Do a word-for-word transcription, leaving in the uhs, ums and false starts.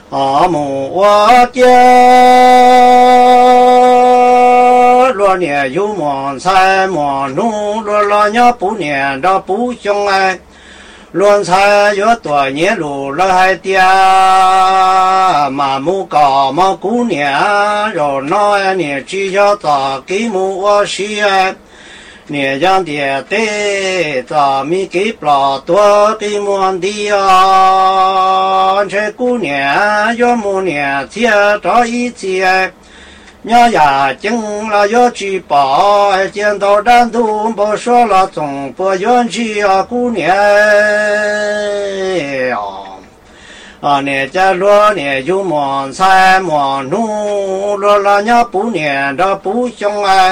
阿母我爹，罗年有忙财忙农，罗老娘不念着不凶哎。乱财越多年路来爹，马木高嘛姑娘，绕那年只要早给母我是哎。年长的对，咱们给不了多给忙的呀。这姑娘要母娘接着一接，娘呀进了要举报，见到人都不说了，总不愿去啊姑娘呀。啊，你家罗年有忙财忙农，罗老娘不念着不凶哎。